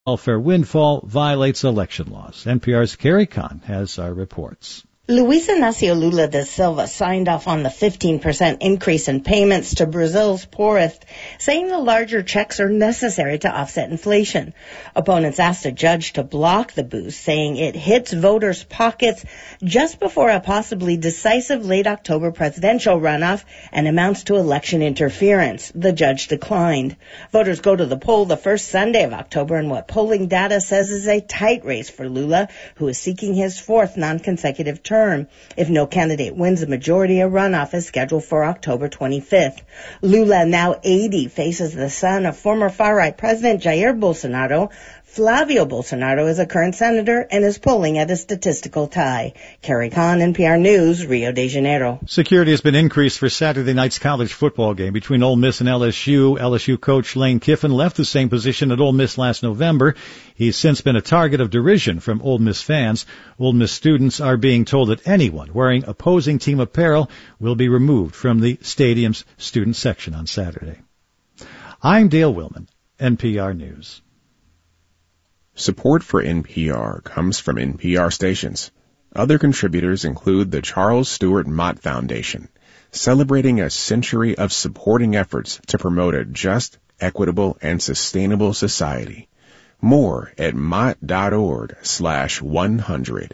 welfare windfall violates election laws. NPR's Carrie Kahn has our reports. Luiz Inácio Lula da Silva signed off on the 15% increase in payments to Brazil's poorest, saying the larger checks are necessary to offset inflation. Opponents asked a judge to block the boost, saying it hits voters' pockets just before a possibly decisive late October presidential runoff and amounts to election interference. The judge declined. Voters go to the poll the first Sunday of October in what polling data says is a tight race for Lula, who is seeking his fourth non-consecutive term. If no candidate wins a majority, a runoff is scheduled for October 25th. Lula, now 80, faces the son of former far-right President Jair Bolsonaro. Flavio Bolsonaro is a current senator and is polling at a statistical tie. Carrie Kahn, NPR News, Rio de Janeiro. Security has been increased for Saturday night's college football game between Ole Miss and LSU. LSU coach Lane Kiffin left the same position at Ole Miss last November. He's since been a target of derision from Ole Miss fans. Ole Miss students are being told that anyone wearing opposing team apparel will be removed from the stadium's student section on Saturday. I'm Dale Willman, NPR News. Support for NPR comes from NPR stations. Other contributors include the Charles Stewart Mott Foundation, celebrating a century of supporting efforts to promote a just, equitable, and sustainable society. More at mott.org/100.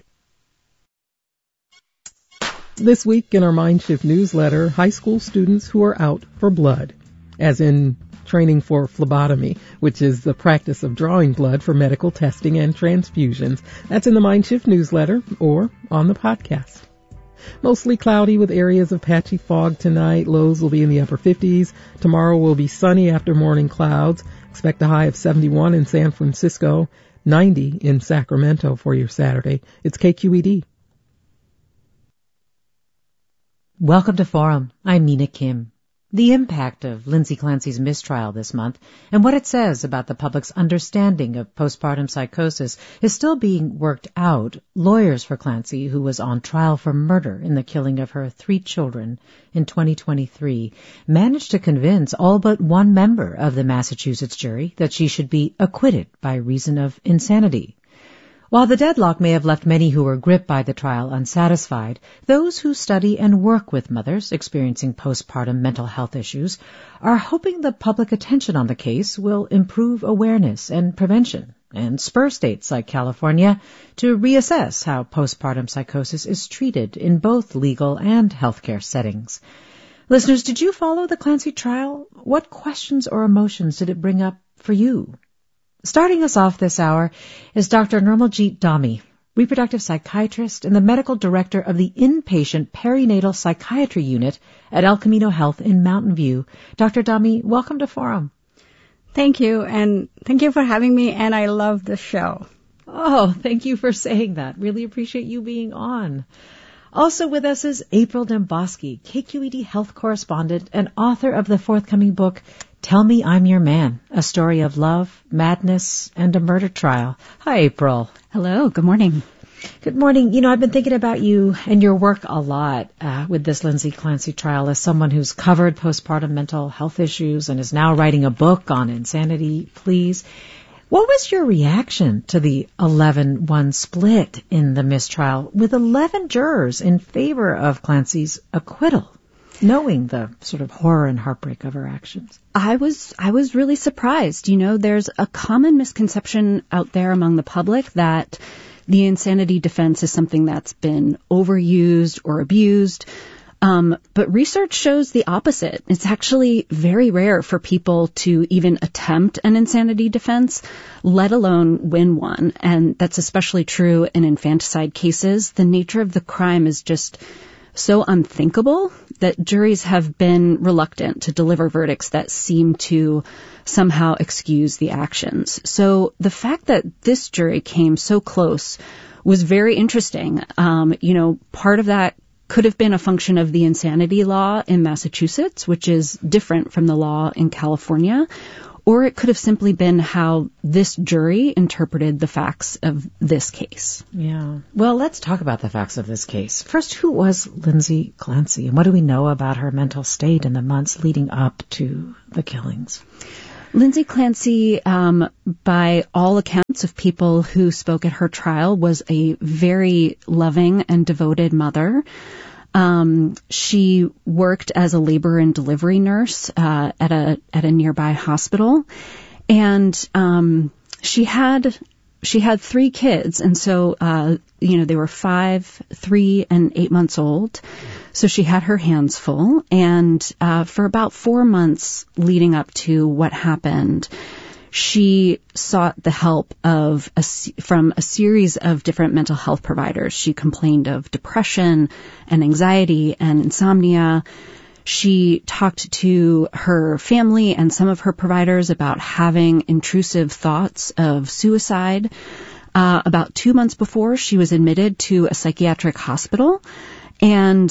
This week in our Mindshift newsletter, high school students who are out for blood, as in training for phlebotomy, which is the practice of drawing blood for medical testing and transfusions. That's in the Mindshift newsletter or on the podcast. Mostly cloudy with areas of patchy fog tonight. Lows will be in the upper 50s. Tomorrow will be sunny after morning clouds. Expect a high of 71 in San Francisco, 90 in Sacramento for your Saturday. It's KQED. Welcome to Forum. I'm Mina Kim. The impact of Lindsay Clancy's mistrial this month and what it says about the public's understanding of postpartum psychosis is still being worked out. Lawyers for Clancy, who was on trial for murder in the killing of her 3 children in 2023, managed to convince all but one member of the Massachusetts jury that she should be acquitted by reason of insanity. While the deadlock may have left many who were gripped by the trial unsatisfied, those who study and work with mothers experiencing postpartum mental health issues are hoping the public attention on the case will improve awareness and prevention and spur states like California to reassess how postpartum psychosis is treated in both legal and healthcare settings. Listeners, did you follow the Clancy trial? What questions or emotions did it bring up for you? Starting us off this hour is Dr. Nirmaljeet Dhami, reproductive psychiatrist and the medical director of the inpatient perinatal psychiatry unit at El Camino Health in Mountain View. Dr. Dhami, welcome to Forum. Thank you, and thank you for having me, and I love the show. Oh, thank you for saying that. Really appreciate you being on. Also with us is April Dembosky, KQED health correspondent and author of the forthcoming book, Tell Me I'm Your Man, a story of love, madness, and a murder trial. Hi, April. Hello, good morning. Good morning. You know, I've been thinking about you and your work a lot with this Lindsay Clancy trial as someone who's covered postpartum mental health issues and is now writing a book on insanity pleas. What was your reaction to the 11-1 split in the mistrial with 11 jurors in favor of Clancy's acquittal, knowing the sort of horror and heartbreak of her actions? I was really surprised. You know, there's a common misconception out there among the public that the insanity defense is something that's been overused or abused. But research shows the opposite. It's actually very rare for people to even attempt an insanity defense, let alone win one. And that's especially true in infanticide cases. The nature of the crime is just so unthinkable that juries have been reluctant to deliver verdicts that seem to somehow excuse the actions. So the fact that this jury came so close was very interesting. Part of that could have been a function of the insanity law in Massachusetts, which is different from the law in California, or it could have simply been how this jury interpreted the facts of this case. Yeah. Well, let's talk about the facts of this case. First, who was Lindsay Clancy, and what do we know about her mental state in the months leading up to the killings? Lindsay Clancy, by all accounts of people who spoke at her trial, was a very loving and devoted mother. She worked as a labor and delivery nurse at a nearby hospital, and she had 3 kids, and so they were 5, 3, and 8 months old. So she had her hands full, and for about 4 months leading up to what happened, she sought the help from a series of different mental health providers. She complained of depression and anxiety and insomnia. She talked to her family and some of her providers about having intrusive thoughts of suicide. About 2 months before, she was admitted to a psychiatric hospital. And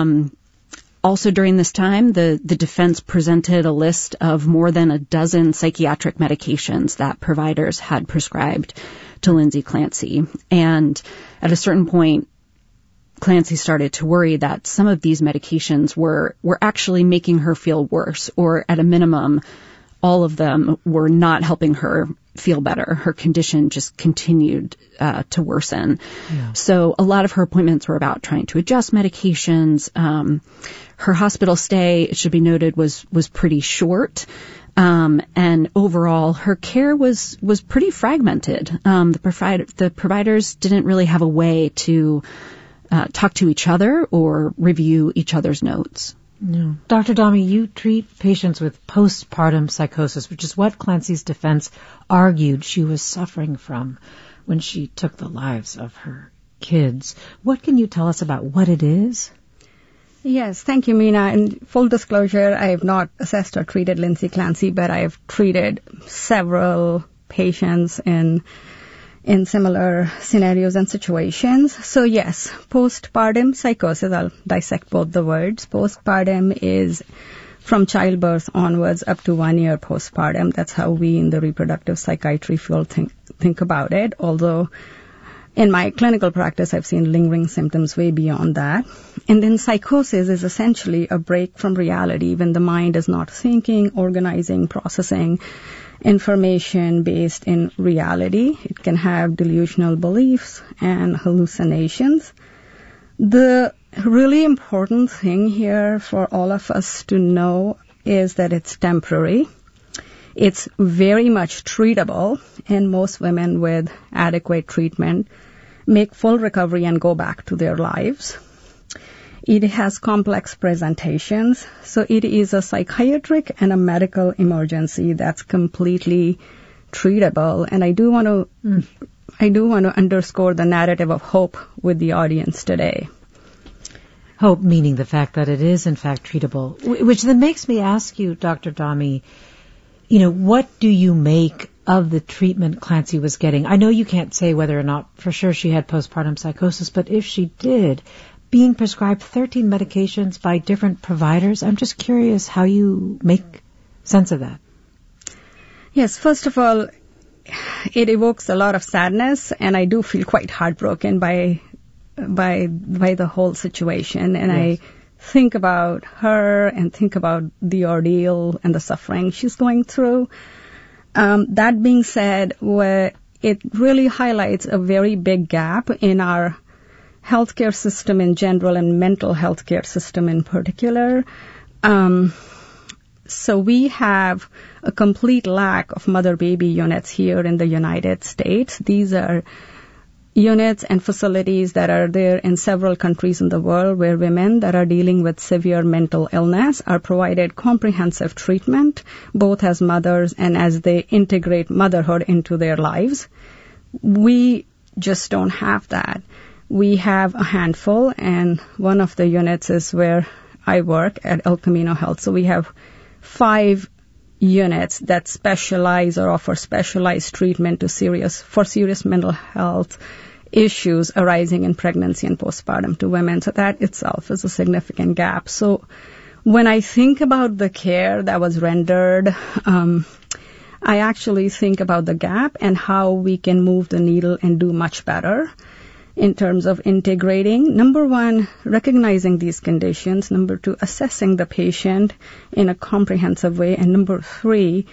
also during this time, the defense presented a list of more than a dozen psychiatric medications that providers had prescribed to Lindsay Clancy. And at a certain point, Clancy started to worry that some of these medications were actually making her feel worse, or at a minimum, all of them were not helping her feel better. Her condition just continued to worsen. Yeah. So a lot of her appointments were about trying to adjust medications. Her hospital stay, it should be noted, was pretty short. And overall, her care was pretty fragmented. The providers didn't really have a way to talk to each other or review each other's notes. No. Dr. Dahmy, you treat patients with postpartum psychosis, which is what Clancy's defense argued she was suffering from when she took the lives of her kids. What can you tell us about what it is? Yes, thank you, Meena. In full disclosure, I have not assessed or treated Lindsay Clancy, but I have treated several patients in similar scenarios and situations. So yes, postpartum psychosis, I'll dissect both the words. Postpartum is from childbirth onwards up to 1 year postpartum. That's how we in the reproductive psychiatry field think about it. Although in my clinical practice, I've seen lingering symptoms way beyond that. And then psychosis is essentially a break from reality when the mind is not thinking, organizing, processing information based in reality. It can have delusional beliefs and hallucinations. The really important thing here for all of us to know is that it's temporary. It's very much treatable, and most women with adequate treatment make full recovery and go back to their lives. It has complex presentations, so it is a psychiatric and a medical emergency that's completely treatable. And I do want to underscore the narrative of hope with the audience today. Hope meaning the fact that it is in fact treatable, which then makes me ask you, Dr. Dahmy, what do you make of the treatment Clancy was getting? I know you can't say whether or not for sure she had postpartum psychosis, but if she did, being prescribed 13 medications by different providers, I'm just curious how you make sense of that. Yes, first of all, it evokes a lot of sadness, and I do feel quite heartbroken by the whole situation. And yes. I think about her and think about the ordeal and the suffering she's going through. That being said, it really highlights a very big gap in our healthcare system in general and mental health care system in particular. So we have a complete lack of mother-baby units here in the United States. These are units and facilities that are there in several countries in the world where women that are dealing with severe mental illness are provided comprehensive treatment, both as mothers and as they integrate motherhood into their lives. We just don't have that. We have a handful, and one of the units is where I work at El Camino Health. So we have 5 units that specialize or offer specialized treatment for serious mental health issues arising in pregnancy and postpartum to women. So that itself is a significant gap. So when I think about the care that was rendered, I actually think about the gap and how we can move the needle and do much better in terms of integrating. Number 1, recognizing these conditions. Number 2, assessing the patient in a comprehensive way. And number 3,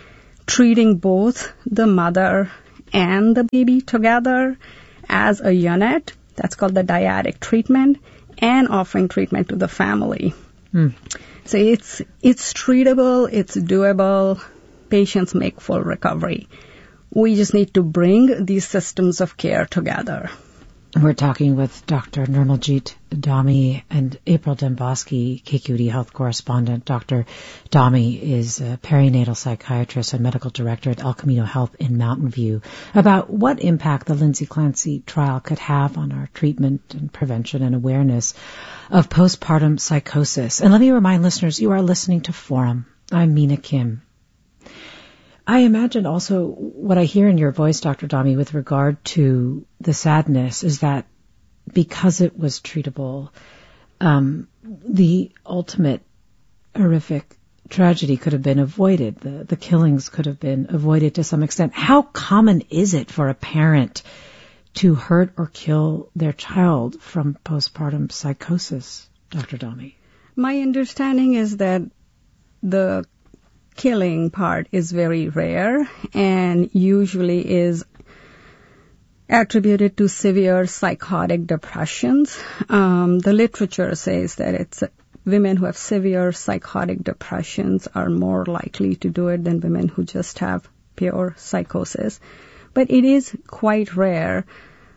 treating both the mother and the baby together as a unit. That's called the dyadic treatment, and offering treatment to the family. So it's treatable, it's doable. Patients make full recovery. We just need to bring these systems of care together. We're talking with Dr. Nirmaljit Dhami and April Dembosky, KQED Health correspondent. Dr. Dhami is a perinatal psychiatrist and medical director at El Camino Health in Mountain View, about what impact the Lindsay Clancy trial could have on our treatment and prevention and awareness of postpartum psychosis. And let me remind listeners, you are listening to Forum. I'm Mina Kim. I imagine also what I hear in your voice, Dr. Dhami, with regard to the sadness is that because it was treatable, the ultimate horrific tragedy could have been avoided. The killings could have been avoided to some extent. How common is it for a parent to hurt or kill their child from postpartum psychosis, Dr. Dhami? My understanding is that the killing part is very rare and usually is attributed to severe psychotic depressions. The literature says that it's women who have severe psychotic depressions are more likely to do it than women who just have pure psychosis. But it is quite rare.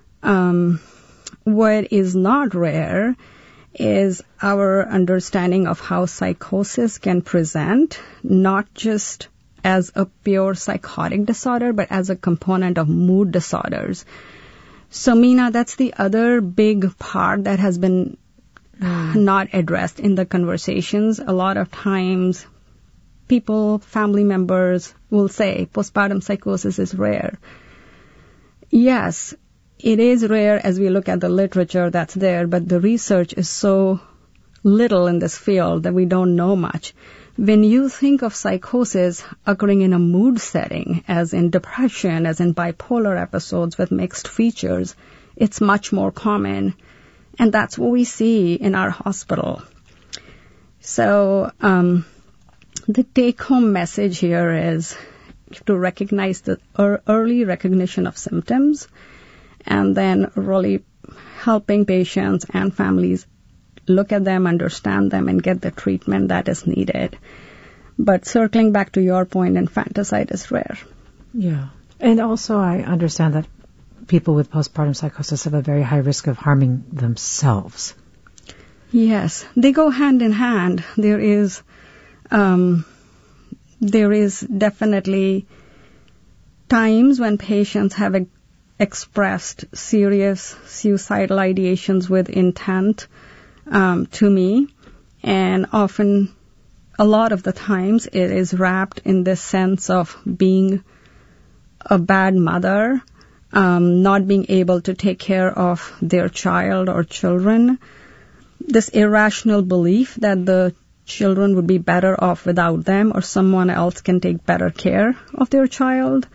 What is not rare is our understanding of how psychosis can present, not just as a pure psychotic disorder, but as a component of mood disorders. So, Mina, that's the other big part that has been not addressed in the conversations. A lot of times, people, family members will say postpartum psychosis is rare. Yes, it is rare as we look at the literature that's there, but the research is so little in this field that we don't know much. When you think of psychosis occurring in a mood setting, as in depression, as in bipolar episodes with mixed features, it's much more common. And that's what we see in our hospital. So the take-home message here is to recognize the early recognition of symptoms, and then really helping patients and families look at them, understand them, and get the treatment that is needed. But circling back to your point, infanticide is rare. Yeah. And also I understand that people with postpartum psychosis have a very high risk of harming themselves. Yes, they go hand in hand. There is definitely times when patients have expressed serious suicidal ideations with intent to me, and often, a lot of the times, it is wrapped in this sense of being a bad mother, not being able to take care of their child or children, this irrational belief that the children would be better off without them, or someone else can take better care of their child.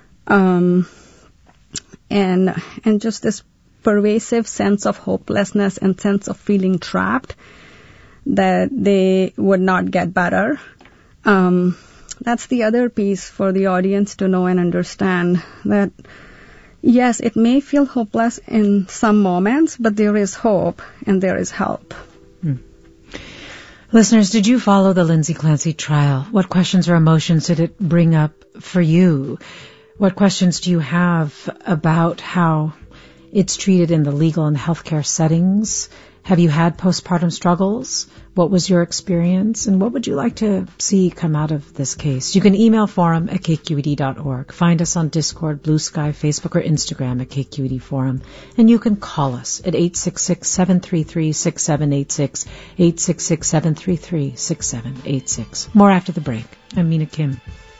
And just this pervasive sense of hopelessness and sense of feeling trapped that they would not get better. That's the other piece for the audience to know and understand, that yes, it may feel hopeless in some moments, but there is hope and there is help. Listeners, did you follow the Lindsay Clancy trial? What questions or emotions did it bring up for you? What questions do you have about how it's treated in the legal and healthcare settings? Have you had postpartum struggles? What was your experience? And what would you like to see come out of this case? You can email forum@kqed.org. Find us on Discord, Blue Sky, Facebook, or Instagram at KQED Forum. And you can call us at 866-733-6786, 866-733-6786. More after the break. I'm Mina Kim.